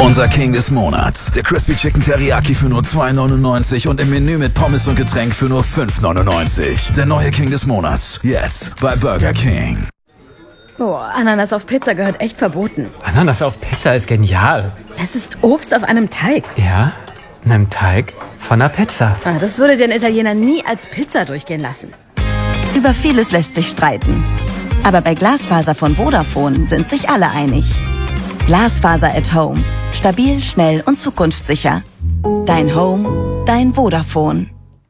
Unser King des Monats. Der Crispy Chicken Teriyaki für nur $2,99 und im Menü mit Pommes und Getränk für nur $5,99. Der neue King des Monats. Jetzt bei Burger King. Boah, Ananas auf Pizza gehört echt verboten. Ananas auf Pizza ist genial. Es ist Obst auf einem Teig. Ja, einem Teig von einer Pizza. Das würde den Italiener nie als Pizza durchgehen lassen. Über vieles lässt sich streiten. Aber bei Glasfaser von Vodafone sind sich alle einig. Glasfaser at Home. Stabil, schnell und zukunftssicher. Dein Home, dein Vodafone.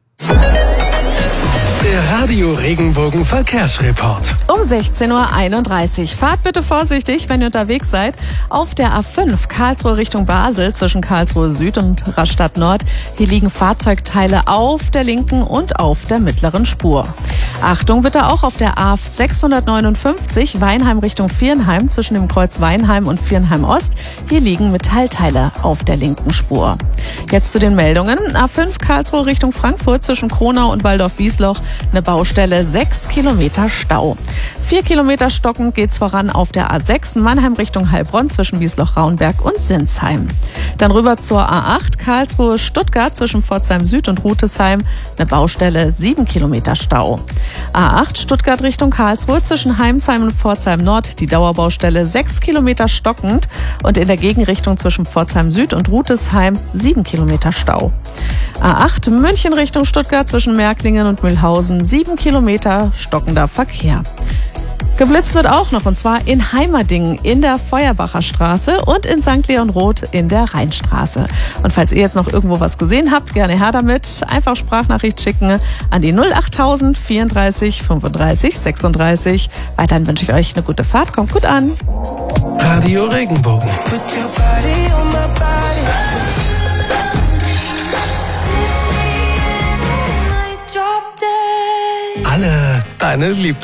Der Radio Regenbogen Verkehrsreport. Um 16:31 Uhr. Fahrt bitte vorsichtig, wenn ihr unterwegs seid. Auf der A5 Karlsruhe Richtung Basel zwischen Karlsruhe Süd und Rastatt Nord. Hier liegen Fahrzeugteile auf der linken und auf der mittleren Spur. Achtung bitte auch auf der A659 Weinheim Richtung Viernheim zwischen dem Kreuz Weinheim und Viernheim Ost. Hier liegen Metallteile auf der linken Spur. Jetzt zu den Meldungen. A5 Karlsruhe Richtung Frankfurt zwischen Kronau und Waldorf-Wiesloch. Eine Baustelle, 6 Kilometer Stau. 4 Kilometer stockend geht's voran auf der A6 Mannheim Richtung Heilbronn zwischen Wiesloch-Raunberg und Sinsheim. Dann rüber zur A8 Karlsruhe-Stuttgart zwischen Pforzheim Süd und Rutesheim. Eine Baustelle, 7 Kilometer Stau. A8 Stuttgart Richtung Karlsruhe zwischen Heimsheim und Pforzheim Nord. Die Dauerbaustelle 6 Kilometer stockend und in der Gegenrichtung zwischen Pforzheim Süd und Rutesheim 7 Kilometer Stau. A8 München Richtung Stuttgart zwischen Märklingen und Mühlhausen 7 Kilometer stockender Verkehr. Geblitzt wird auch noch, und zwar in Heimerdingen in der Feuerbacher Straße und in St. Leon Roth in der Rheinstraße. Und falls ihr jetzt noch irgendwo was gesehen habt, gerne her damit. Einfach Sprachnachricht schicken an die 08000 34 35 36. Weiterhin wünsche ich euch eine gute Fahrt. Kommt gut an. Radio Regenbogen. Alle deine Lieblings